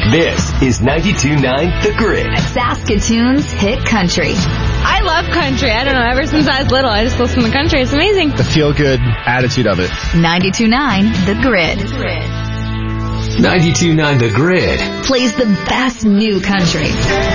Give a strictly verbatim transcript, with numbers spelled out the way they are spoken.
This is ninety-two point nine The Grid. Saskatoon's hit country. I love country. I don't know. Ever since I was little, I just listen to country. It's amazing. The feel-good attitude of it. ninety-two point nine The Grid. ninety-two point nine The Grid Plays the best new country.